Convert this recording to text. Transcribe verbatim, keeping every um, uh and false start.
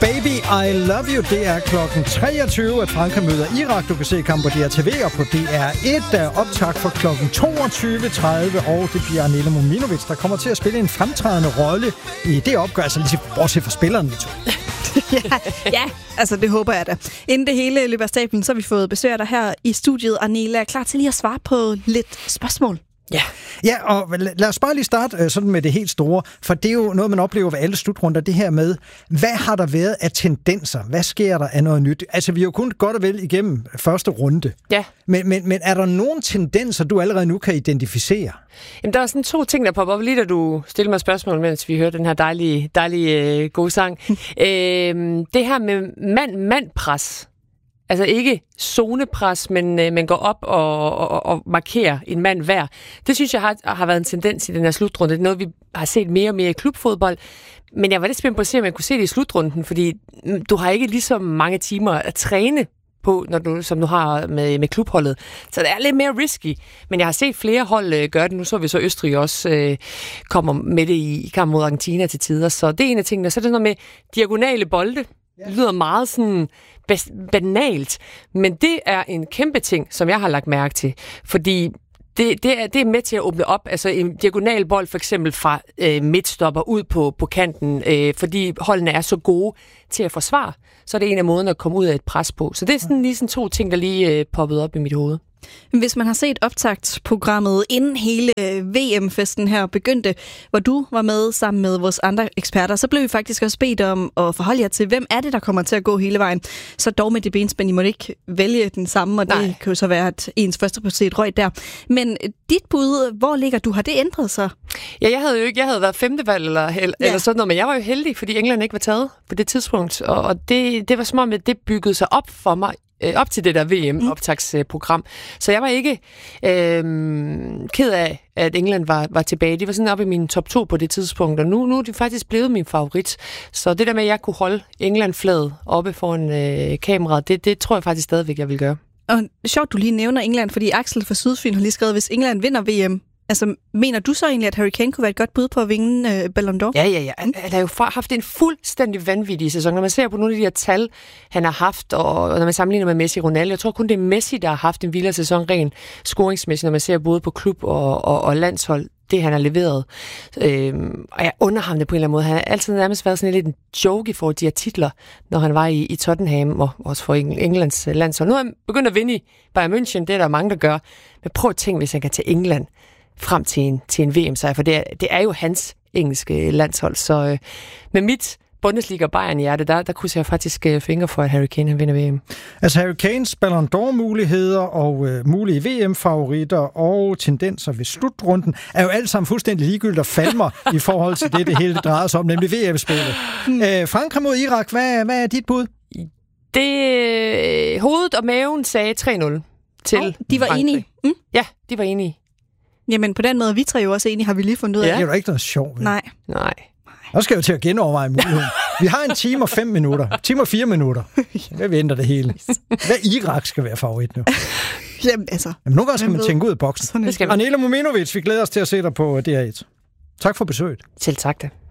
Baby, I Love You. Det er klokken treogtyve, at Frankrig møder Irak. Du kan se kampen på D R T V og på D R et. Der er optakt for klokken toogtyve tredive, og det bliver Anela Mominovic, der kommer til at spille en fremtrædende rolle i det opgør, altså lige bortset fra spilleren. ja, ja, altså det håber jeg da. Inden det hele løber af stablen, så har vi fået besøg af dig her i studiet. Anela er klar til lige at svare på lidt spørgsmål. Ja. Ja, og lad os bare lige starte sådan med det helt store, for det er jo noget, man oplever ved alle slutrunder, det her med, hvad har der været af tendenser? Hvad sker der af noget nyt? Altså, vi har jo kun godt og vel igennem første runde. Ja. Men, men, men er der nogle tendenser, du allerede nu kan identificere? Jamen, der er sådan to ting, der popper op, lige da du stiller mig spørgsmål, mens vi hører den her dejlige, dejlige øh, gode sang. øh, det her med mand-mand-pres. Altså ikke zonepres, men, øh, men går op og, og, og markerer en mand hver. Det synes jeg har, har været en tendens i den her slutrunde. Det er noget, vi har set mere og mere i klubfodbold. Men jeg var lidt spændt på at se, om jeg kunne se det i slutrunden, fordi du har ikke lige så mange timer at træne på, når du, som du har med, med klubholdet. Så det er lidt mere risky. Men jeg har set flere hold øh, gøre det. Nu så vi så Østrig også øh, kommer med det i, i kamp mod Argentina til tider. Så det er en af tingene. Så er det noget med diagonale bolde. Det lyder meget sådan banalt, men det er en kæmpe ting, som jeg har lagt mærke til, fordi det, det, er, det er med til at åbne op, altså en diagonal bold for eksempel fra øh, midtstopper ud på, på kanten, øh, fordi holdene er så gode til at forsvare, så er det en af måderne at komme ud af et pres på. Så det er sådan lige sådan to ting, der lige øh, poppede op i mit hoved. Hvis man har set optaktprogrammet inden hele V M-festen her begyndte, hvor du var med sammen med vores andre eksperter, så blev vi faktisk også bedt om at forholde jer til, hvem er det, der kommer til at gå hele vejen. Så dog med det benspænd, I måtte ikke vælge den samme, og det Nej. kan jo så være, at ens første prioritet røg der. Men dit bud, hvor ligger du? Har det ændret sig? Ja, jeg havde jo ikke, jeg havde været femtevalg eller, eller, ja. eller sådan noget, men jeg var jo heldig, fordi England ikke var taget på det tidspunkt, og, og det, det var som om, at det byggede sig op for mig, op til det der V M-optagsprogram. Så jeg var ikke øh, ked af, at England var, var tilbage. De var sådan oppe i min top to på det tidspunkt, og nu, nu er de faktisk blevet min favorit. Så det der med, at jeg kunne holde England-flaget oppe foran øh, kameraet, det, det tror jeg faktisk stadigvæk, jeg vil gøre. Og sjovt, du lige nævner England, fordi Axel fra Sydfyn har lige skrevet, hvis England vinder V M, altså, mener du så egentlig, at Harry Kane kunne være et godt bud på at vinde øh, Ballon d'Or? Ja, ja, ja. Han har jo haft en fuldstændig vanvittig sæson. Når man ser på nogle af de her tal, han har haft, og, og når man sammenligner med Messi og Ronaldo, jeg tror kun, det er Messi, der har haft en vildere sæson rent scoringsmæssigt, når man ser både på klub og, og, og landshold, det han har leveret. Øhm, og jeg under ham det på en eller anden måde. Han har altid nærmest været sådan lidt en joke i forhold til de her titler, når han var i, i Tottenham og også for Englands landshold. Nu er han begyndt at vinde i Bayern München, det er der mange, der gør. Men prøv at tænke, hvis han kan til England frem til en, til en V M-sejr, for det er, det er jo hans engelske landshold. Så øh, med mit Bundesliga Bayern hjerte, der, der krydser jeg faktisk øh, fingre for, at Harry Kane han vinder V M. Altså Harry Kanes Ballon d'Or-muligheder og øh, mulige V M-favoritter og tendenser ved slutrunden er jo alt sammen fuldstændig ligegyldigt og falmer i forhold til det, det hele drejer sig om, nemlig V M-spillet. Hmm. Øh, Frankrig mod Irak, hvad, hvad er dit bud? Det øh, hovedet og maven sagde tre nul til oh, de var Frankrig. enige? Mm? Ja, de var enige. Jamen på den måde, vi tre jo også enige, har vi lige fundet ud af. Ja. Det er jo ikke noget sjovt. Nej. Nej. Så skal jeg jo til at genoverveje muligheden. Vi har en time og fem minutter. En time og fire minutter. Hvad venter det hele? Hvad Irak skal være favorit nu? Jamen altså. Jamen, nogle gange skal man tænke ud af boksen. Det skal man. Anela Mominovic, vi glæder os til at se dig på D R et. Tak for besøget. Selv tak da.